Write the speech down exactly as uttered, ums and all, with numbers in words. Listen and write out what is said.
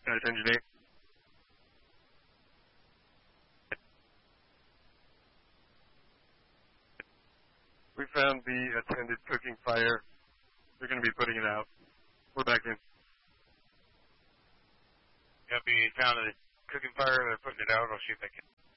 Dispatch engineer. We found the attended cooking fire. They're going to be putting it out. We're back in. Yep, we found a cooking fire. They're putting it out. I'll shoot back in.